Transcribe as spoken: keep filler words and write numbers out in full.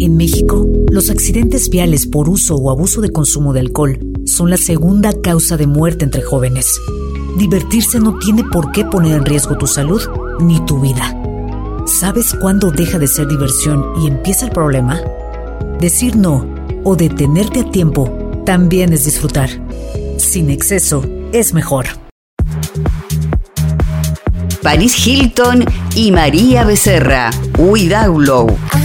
En México, los accidentes viales por uso o abuso de consumo de alcohol son la segunda causa de muerte entre jóvenes. Divertirse no tiene por qué poner en riesgo tu salud ni tu vida. ¿Sabes cuándo deja de ser diversión y empieza el problema? Decir no o detenerte a tiempo también es disfrutar. Sin exceso es mejor. Paris Hilton y María Becerra, We Down Low.